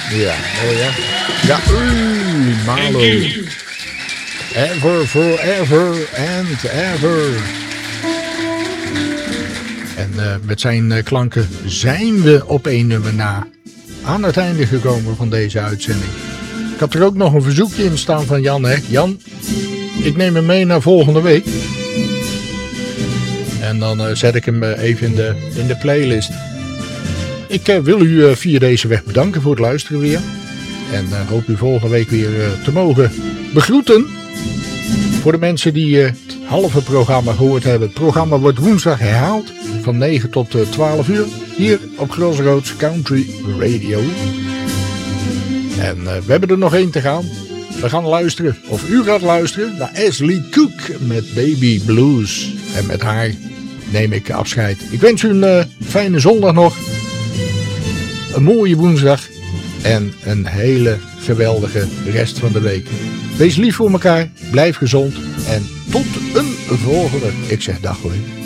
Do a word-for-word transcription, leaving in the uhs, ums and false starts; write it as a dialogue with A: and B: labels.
A: Ja, mooi hè. Ja, oei, Malo. Ever, forever and ever. En uh, met zijn uh, klanken zijn we op één nummer na aan het einde gekomen van deze uitzending. Ik had er ook nog een verzoekje in staan van Jan, hè. Jan, ik neem hem mee naar volgende week. En dan uh, zet ik hem uh, even in de, in de playlist. Ik uh, wil u uh, via deze weg bedanken voor het luisteren weer. En uh, hoop u volgende week weer uh, te mogen begroeten. Voor de mensen die uh, het halve programma gehoord hebben. Het programma wordt woensdag herhaald. Van negen tot uh, twaalf uur. Hier op Crossroads Country Radio. En uh, we hebben er nog één te gaan. We gaan luisteren, of u gaat luisteren, naar Ashley Cook met Baby Blues. En met haar neem ik afscheid. Ik wens u een uh, fijne zondag nog. Een mooie woensdag. En een hele geweldige rest van de week. Wees lief voor elkaar. Blijf gezond. En tot een volgende. Ik zeg dag hoor.